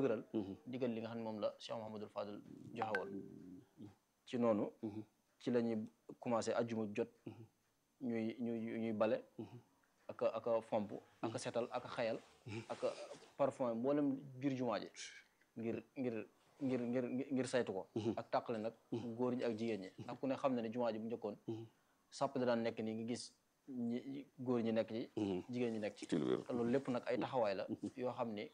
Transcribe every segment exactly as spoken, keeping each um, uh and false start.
dëgëral digal li nga xam ne moom la Cheikh Mouhamadul Fadil joxe woon ci noonu ci la ñuy commencé ajjuma jot ñuy ñuy ñuy bale ak ak fomp ak setal ak xayal ak parfum mboolem biir jumaa ji ngir ngir ngir ngir ngir saytu ko ak tàqale nag góor ñi ak jigéen ñi ndax ku ne xam na ne jumaa ji bu njëkkoon sàpp da daan nekk nii nga gis ñi góor ñi nekk ci jigéen ñi nekk ci te loolu lépp nag ay taxawaay la yoo xam ni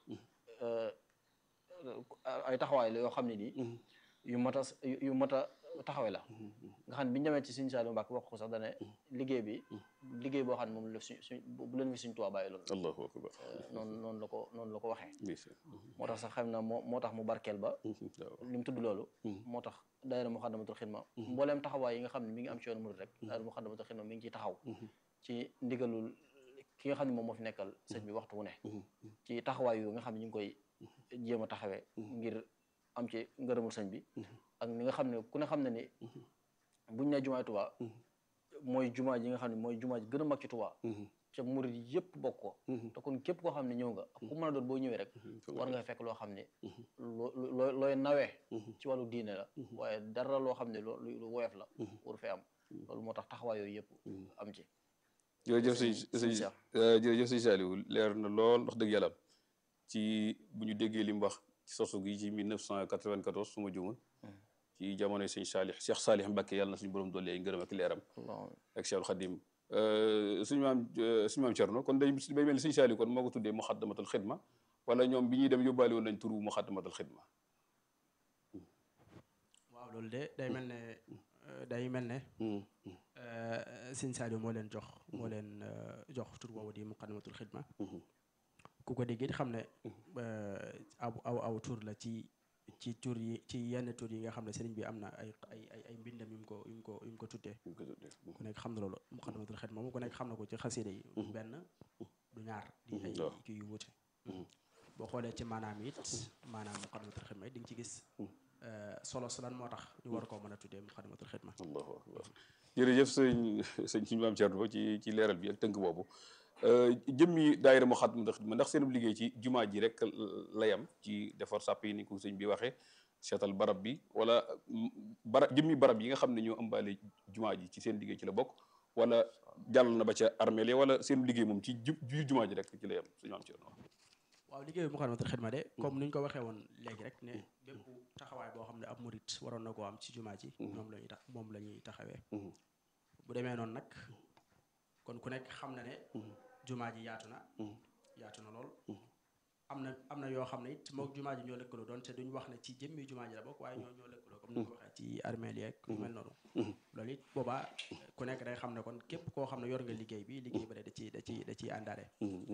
ay taxawaay la yoo xam ne nii yu mat a yu mat a taxawee la nga xam ne bi ñu demee ci Sëñ Saaliu Mbàkke wax ko sax dane liggéey bi liggéey boo xam ne moom la suñ suñ bu leen fi Sëñ Tuubaa bàyyi loolu allahu akbar noonu noonu la ko noonu la ko waxee moo tax sax xam na moo moo tax mu barkeel ba li mu tudd loolu moo tax daayira Muxaddamatul Xidma mbooleem taxawaay yi nga xam ne mi ngi am ci yoonu murid rek daayira Muxaddamatul Xidma mi ngi ciy taxaw ci ndigalul ki nga xam ne moom moo fi nekkal sëñ bi waxtu wu ne ci taxawaay yu nga xam ne ñu ngi koy jéem a taxawee ngir am ci ngërëmul sëñ bi ak ni nga xam ne ku ne xam ne ni buñ ne jumaay Tuubaa mooy jumaa ji nga xam ne mooy jumaa ji gën a mag ci Tuubaa ca murid yëpp bokk ko te kon képp koo xam ne ñëw nga ak ku mën a doon boo ñëwee rek war nga fekk loo xam ne loo looy nawee ci wàllu diine la waaye dara loo xam ne loo lu woyof la waru fee am loolu moo tax taxawaay yooyu yëpp am ci jërëjëf sëñ sëñ jërëjëf sëñ Saliou leer na lool wax dëgg yàlla ci bu ñu déggee li mu wax ci sosu gi ci mille neuf cent quatre-vingt-quatorze su ma juumul ci jamonoy sëñ Saalix Cheikh Saalix Mbàkke yàlla na suñu borom doole ay ngërëm ak leeram ak Cheikhul Xadim suñu maam suñu maam Cerno kon day bay mel ni sëñ Saliou kon moo ko tuddee Muxaddamatul Xidma wala ñoom bi ñuy dem yóbbaale woon nañ turu Muxaddamatul Xidma waaw loolu de day mel ne day mel ne sëñ Saliou moo leen jox moo leen jox tur woowu di Muxaddamatul Xidma ku ko dégg it xam ne aw aw aw tur la ci ci tur yi ci yenn tur yi nga xam ne sëriñ bi am na ay ay ay ay mbindam yu mu ko yu mu ko yu mu ko tuddee ku nekk xam na loolu Muxaddamatul Xidma moom ku nekk xam na ko ci xasida yi benn du ñaar di ay kii yu wuute boo xoolee ci maanaam it maanaam Muxaddamatul Xidma it di nga ci gis solo su lan moo tax ñu war koo mën a tuddee Muxaddamatul Xidma allahu akbar jërëjëf sëñ sëñ suñu maam Cerno ci ci leeral bi ak tënk boobu jëmmi daayira Muxaddamatul Xidma ndax seen liggéey ci jumaa ji rek la yam ci defar sàpp yi ni ko sëñ bi waxee seetal barab bi wala bara jëmmi barab yi nga xam ne ñoo ëmbaale jumaa ji ci seen liggéey ci la bokk wala jàll na ba ca armeel wala seen liggéey moom ci ju jumaa ji rek ci la yam suñu am ci waaw liggéeyu Muxaddamatul Xidma de comme ni ñu ko waxee woon léegi rek ne bépp taxawaay boo xam ne ab murit waroon na koo am ci jumaa ji moom la ñuy tax moom la ñuy taxawee bu demee noonu nag kon ku nekk xam na ne jumaa ji yaatu na yaatu na lool am na am na yoo xam ne it mook jumaa ji ñoo lëkkaloo doon te duñ wax ne ci jëmmi jumaa ji la bokk waaye ñoo ñoo lëkkaloo comme ni ko waxee ci armeel yeeg yu mel noonu loolu it boobaa ku nekk day xam ne kon képp koo xam ne yor nga liggéey bi liggéey ba da ci da ci da ciy àndaale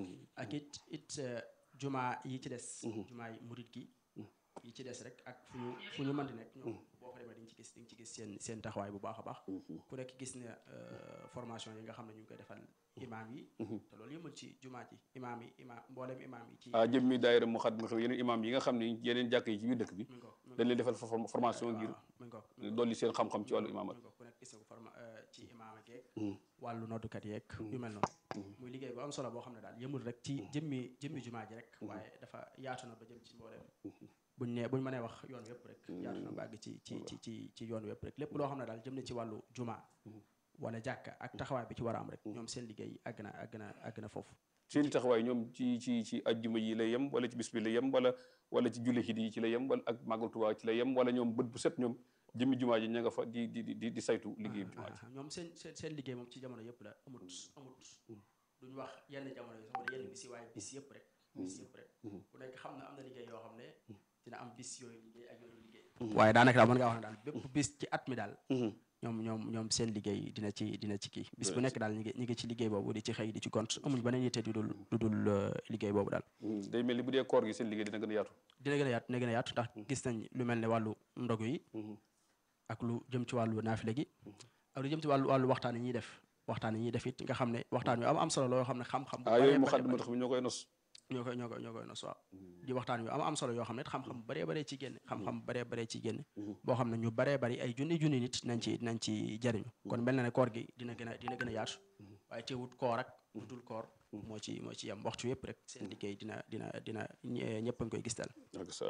ak it it jumaa yi ci des jumaa yi murit gi yi ci des rek ak fu ñu fu ñu mën di nekk ñoom boo fa demee di nga ci gis di nga ci gis seen seen taxawaay bu baax a baax ku nekk gis ne formation yi nga xam ne ñu ngi koy defal imaam yi te loolu yëmul ci jumaa ji imaam yi imaam mboolem imaam yi ci ah jëmmi daayira Muxaddamatul Xidma yeneen imaam yi nga xam ne yeneen jàkk yi ci biir dëkk bi dañ leen defal formation ngir dolli seen xam-xam ci wàllu imaamat ku nekk gis na ko forma ci imaam ak yeeg wàllu noddukat yeeg yu mel noonu muy liggéey bu am solo boo xam ne daal yëmul rek ci jëmmi jëmmi jumaa ji rek waaye dafa yaatu na ba jëm ci mboolem buñ ne buñ mënee wax yoon wépp rek yaatu na ba àgg ci ci ci ci ci yoon wépp rek lépp loo xam ne daal jëm na ci wàllu jumaa wala jàkka ak taxawaay bi ci war a am rek ñoom seen liggéey àgg na àgg na àgg na foofu seen taxawaay ñoom ci ci ci ajjuma yi la yem wala ci bis bi la yem wala wala ci julli xid yi ci la yem wala ak màggal Tuubaa ci la yem wala ñoom bët bu set ñoom jëmmi jumaa ji ña nga fa di di di di saytu liggéey bi jumaa ji ñoom seen seen seen liggéey moom ci jamono yëpp la amut amut duñ wax yenn jamono yi sax yenn bis yi waaye bis yëpp rek bis yëpp rek ku nekk xam na am na liggéey yoo xam ne dina am bis yooyu liggéey ak yooyu liggéey waaye daanaka daal mën ngaa wax ne daal bépp bis ci at mi daal ñoom ñoom ñoom seen liggéey dina ci dina ci kii bis bu nekk daal ñi ngi ñi ngi ci liggéey boobu di ci xëy di ci gont amuñ beneen yitte du dul du dul liggéey boobu daal day mel ni bu dee koor gi seen liggéey dina gën a yaatu dina gën a yaatu dina gën a yaatu ndax gis nañ lu mel ne wàllu ndogu yi ak lu jëm ci wàllu naafile gi ak lu jëm ci wàllu wàllu waxtaan yi ñuy def waxtaan yi ñuy def it nga xam ne waxtaan yu am am solo loo xam ne xam-xam ah yooyu Muxaddamatul Xidma ñoo koy nos ñoo koy ñoo koy ñoo koy nos waaw di waxtaan yu am am solo yoo xam ne xam-xam baree baree ci génne xam-xam baree baree ci génne boo xam ne ñu baree bari ay junni junni nit nañ ci nañ ci jariñu kon mel na ne koor gi dina gën a dina gën a yaatu waaye teewut koor ak dul koor moo ci moo ci yem waxtu yëpp rek seen liggéey dina dina dina ñëpp a ngi koy gis daal